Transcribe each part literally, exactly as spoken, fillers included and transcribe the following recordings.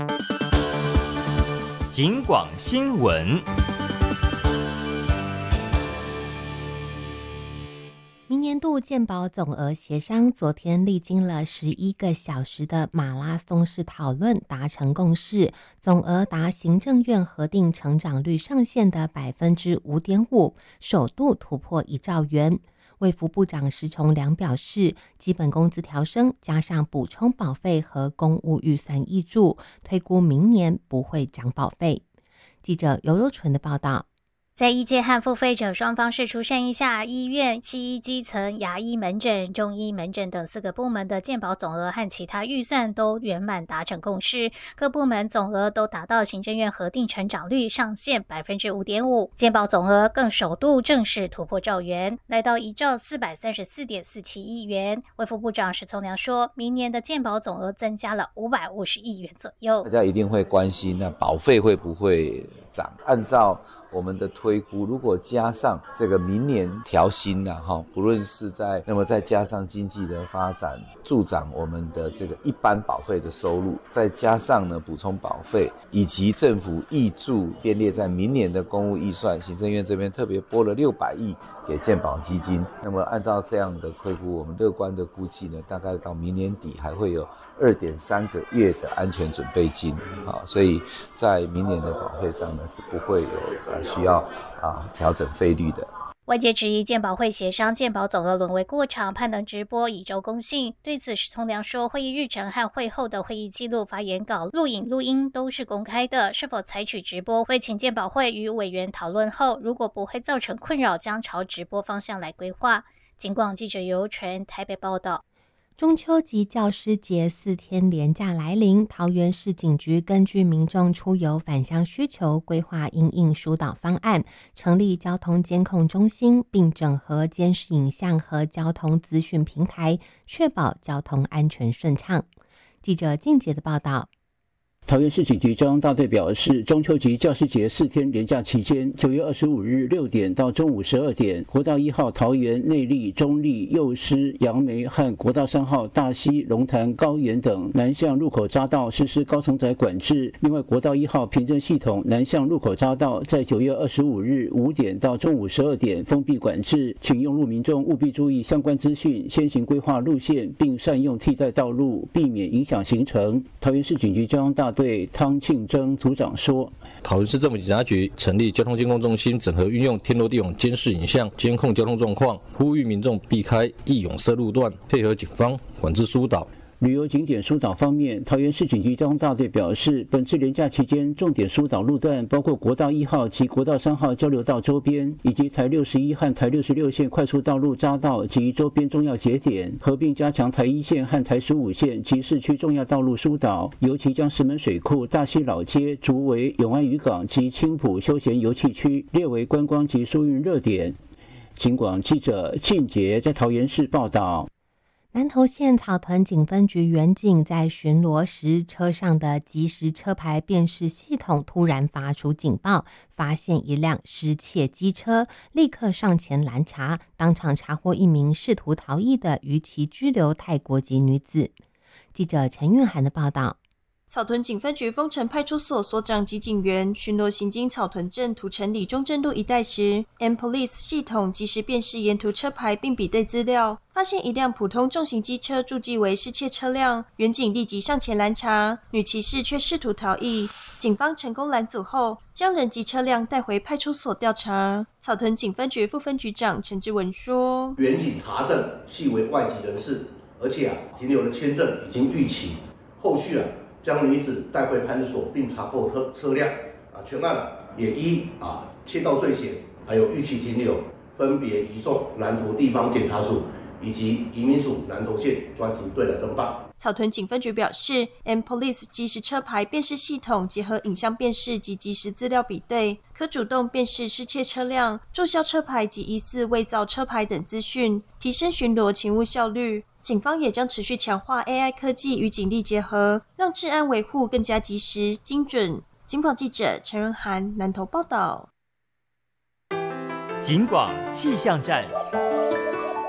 警广新闻。 明年度健保总额协商昨天历经了十一个小时的马拉松式讨论，达成共识，总额达行政院核定成长率上限的 百分之五点五， 首度突破一兆元。卫福部长石崇良表示，基本工资调升加上补充保费和公务预算挹注，推估明年不会涨保费。记者尤柔纯的报道。 在医界和付费者双方释出善意下，医院、西医基层、牙医门诊、中医门诊等四个部门的健保总额和其他预算都圆满达成共识，各部门总额都达到行政院核定成长率上限 百分之五点五， 健保总额更首度正式突破兆元，来到一兆四百三十四点四七亿元。卫福部长石崇良说，明年的健保总额增加了五百五十亿元左右。 大家一定会关心，那保费会不会涨？按照我们的推估，如果加上这个明年调薪啊，不论是在那么再加上经济的发展助长我们的这个一般保费的收入，再加上呢补充保费以及政府挹注编列在明年的公务预算，行政院这边特别拨了六百亿给健保基金。那么按照这样的推估，我们乐观的估计呢，大概到明年底还会有二点三个月的安全准备金，所以在明年的保费上呢是不会有需要啊调整费率的。 外界质疑健保会协商健保总额沦为过场，盼能直播以周公信。对此，石崇良说，会议日程和会后的会议记录、发言稿、录影、录音都是公开的，是否采取直播，会请健保会与委员讨论后，如果不会造成困扰，将朝直播方向来规划。警广记者尤纯台北报道。 中秋及教师节四天连假来临，桃园市警局根据民众出游返乡需求，规划因应疏导方案，成立交通监控中心，并整合监视影像和交通资讯平台，确保交通安全顺畅。记者静杰的报道。 桃园市警局交通大队表示，中秋及教师节四天连假期间，九月二十五日六点到中午十二点，国道一号桃园内壢、中壢、幼师、杨梅和国道三号大溪、龙潭、高岩等南向入口匝道实施高承载管制。另外，国道一号凭证系统南向入口匝道在九月二十五日五点到中午十二点封闭管制，请用路民众务必注意相关资讯，先行规划路线，并善用替代道路，避免影响行程。桃园市警局交通大队汤庆征组长说， 桃园市政府警察局成立交通监控中心，整合运用天罗地网监视影像监控交通状况，呼吁民众避开易拥塞路段，配合警方管制疏导。 旅游景点疏导方面，桃园市警局交通大队表示，本次连假期间重点疏导路段包括国道一号及国道三号交流道周边，以及台六十一和台六十六线快速道路匝道及周边重要节点，合并加强台一线和台十五线及市区重要道路疏导，尤其将石门水库、大溪老街、竹围、永安渔港及青埔休闲游憩区列为观光及疏运热点。警广记者庆杰在桃园市报道。 南投县草屯警分局员警在巡逻时，车上的即时车牌辨识系统突然发出警报，发现一辆失窃机车，立刻上前拦查，当场查获一名试图逃逸的逾期居留泰国籍女子。记者陈韵涵的报道。 草屯警分局丰城派出所所长及警员巡逻行经草屯镇土城里中正路一带时 ，M Police 系统即时辨识沿途车牌并比对资料，发现一辆普通重型机车注记为失窃车辆，员警立即上前拦查，女骑士却试图逃逸，警方成功拦阻后，将人及车辆带回派出所调查。草屯警分局副分局长陈志文说：“ 员警查证系为外籍人士，而且啊停留的签证已经逾期，后续啊。”将女子带回派出所，并查扣车车辆，啊，全案啊也依啊窃盗罪嫌，还有逾期停留，分别移送南投地方检察署以及移民署南投县专庭队来侦办。 草屯警分局表示 ，M Police 即时车牌辨识系统结合影像辨识及即时资料比对，可主动辨识失窃车辆、注销车牌及疑似伪造车牌等资讯，提升巡逻勤务效率。警方也将持续强化 A I 科技与警力结合，让治安维护更加及时、精准。警广记者陈仁涵南投报道。 警广气象站。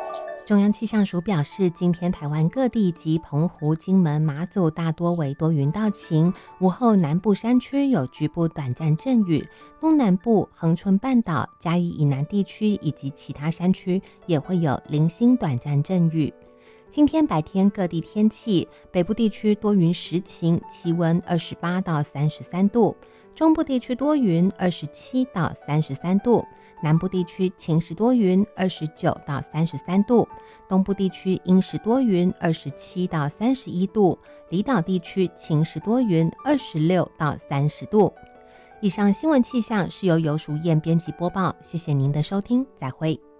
中央气象署表示，今天台湾各地及澎湖、金门、马祖大多为多云到晴，午后南部山区有局部短暂阵雨，东南部、恒春半岛、嘉义以南地区以及其他山区也会有零星短暂阵雨。今天白天各地天气，北部地区多云时晴，气温二十八到三十三度，中部地区多云，二十七到三十三度，南部地区晴时多云，二十九到三十三度，东部地区阴时多云，二十七到三十一度，离岛地区晴时多云，二十六到三十度。以上新闻气象是由游淑燕编辑播报，谢谢您的收听，再会。